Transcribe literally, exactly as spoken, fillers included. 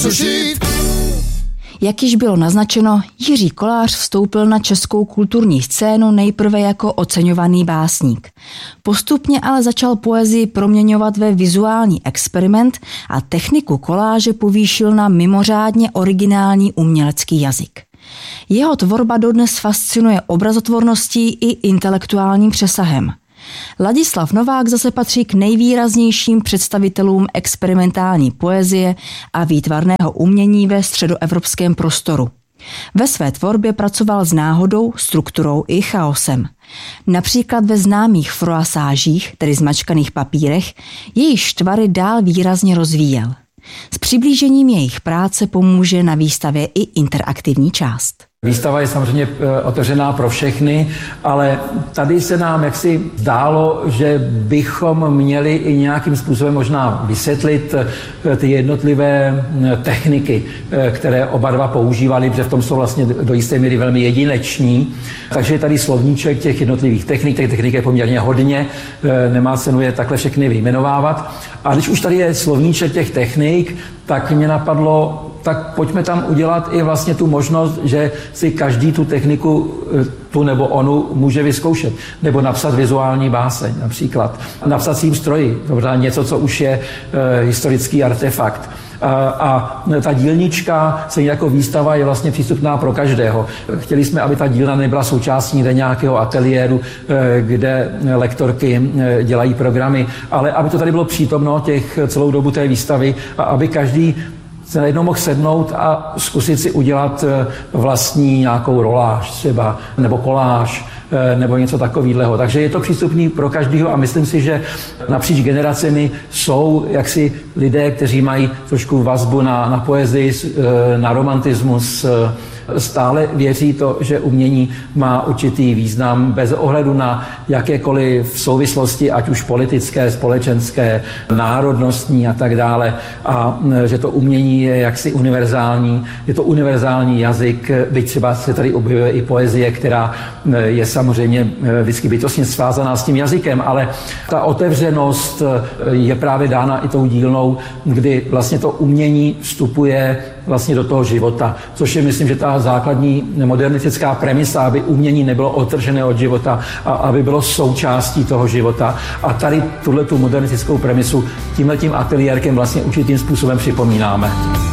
Sušit. Jak již bylo naznačeno, Jiří Kolář vstoupil na českou kulturní scénu nejprve jako oceňovaný básník. Postupně ale začal poezii proměňovat ve vizuální experiment a techniku koláže povýšil na mimořádně originální umělecký jazyk. Jeho tvorba dodnes fascinuje obrazotvorností i intelektuálním přesahem. Ladislav Novák zase patří k nejvýraznějším představitelům experimentální poezie a výtvarného umění ve středoevropském prostoru. Ve své tvorbě pracoval s náhodou, strukturou i chaosem. Například ve známých froasážích, tedy zmačkaných papírech, jejich tvary dál výrazně rozvíjel. S přiblížením jejich práce pomůže na výstavě i interaktivní část. Výstava je samozřejmě otevřená pro všechny, ale tady se nám jaksi zdálo, že bychom měli i nějakým způsobem možná vysvětlit ty jednotlivé techniky, které oba dva používali, protože v tom jsou vlastně do jisté míry velmi jedineční. Takže je tady slovníček těch jednotlivých technik, těch technik je poměrně hodně, nemá cenu je takhle všechny vyjmenovávat. A když už tady je slovníček těch technik, tak mě napadlo, tak pojďme tam udělat i vlastně tu možnost, že si každý tu techniku, tu nebo onu, může vyzkoušet. Nebo napsat vizuální báseň například. Na psacím stroji, to je něco, co už je e, historický artefakt. A, a ta dílnička, se jako výstava, je vlastně přístupná pro každého. Chtěli jsme, aby ta dílna nebyla součástí nějakého ateliéru, kde lektorky dělají programy, ale aby to tady bylo přítomno těch celou dobu té výstavy a aby každý se najednou mohl sednout a zkusit si udělat vlastní nějakou roláž třeba, nebo koláž, nebo něco takového. Takže je to přístupný pro každého a myslím si, že napříč generacemi jsou jaksi lidé, kteří mají trošku vazbu na, na poezii, na romantismus, stále věří to, že umění má určitý význam bez ohledu na jakékoliv souvislosti, ať už politické, společenské, národnostní a tak dále. A že to umění je jaksi univerzální, je to univerzální jazyk, byť třeba se tady objevuje i poezie, která je samozřejmě vždycky bytostně svázaná s tím jazykem, ale ta otevřenost je právě dána i tou dílnou, kdy vlastně to umění vstupuje vlastně do toho života, což je, myslím, že ta základní modernistická premisa, aby umění nebylo odtržené od života a aby bylo součástí toho života. A tady tuhle tu modernistickou premisu tímhletím ateliérkem vlastně určitým způsobem připomínáme.